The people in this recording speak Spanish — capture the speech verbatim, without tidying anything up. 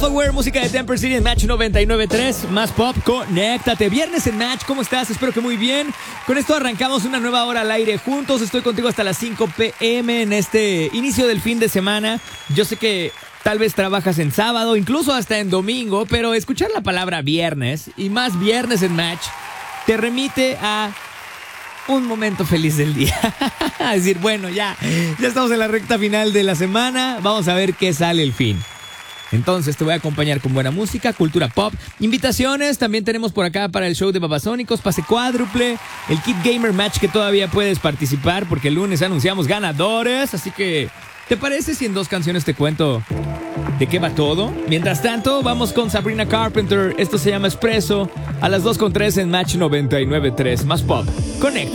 Power, música de Temper City en Match noventa y nueve punto tres, más pop, conéctate. Viernes en Match, ¿cómo estás? Espero que muy bien. Con esto arrancamos una nueva hora al aire juntos. Estoy contigo hasta las cinco p.m. en este inicio del fin de semana. Yo sé que tal vez trabajas en sábado, incluso hasta en domingo, pero escuchar la palabra viernes, y más viernes en Match, te remite a un momento feliz del día. A decir, bueno, ya, ya estamos en la recta final de la semana. Vamos a ver qué sale el fin. Entonces te voy a acompañar con buena música, cultura pop, invitaciones. También tenemos por acá para el show de Babasónicos, pase cuádruple, el Kit Gamer Match que todavía puedes participar porque el lunes anunciamos ganadores. Así que, ¿te parece si en dos canciones te cuento de qué va todo? Mientras tanto, vamos con Sabrina Carpenter. Esto se llama Espresso. A las dos con tres en Match noventa y nueve punto tres. Más pop. Conecta.